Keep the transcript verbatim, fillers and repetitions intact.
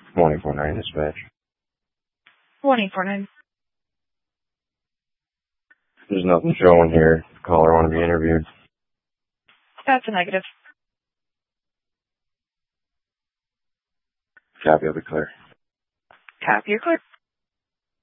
Morning four nine dispatch. Morning four nine. There's nothing showing here. Caller want to be interviewed. That's a negative. Copy, I'll be clear. Copy, you're clear.